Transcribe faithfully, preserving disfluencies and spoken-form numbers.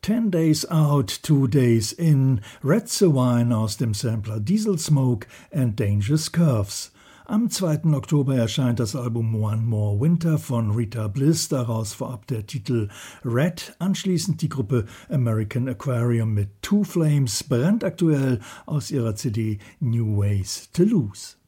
Ten Days Out, Two Days In, Red Wine aus dem Sampler Diesel Smoke and Dangerous Curves. Am zweiten Oktober erscheint das Album One More Winter von Rita Bliss, daraus vorab der Titel Red, anschließend die Gruppe American Aquarium mit Two Flames, brandaktuell aus ihrer C D New Ways to Lose.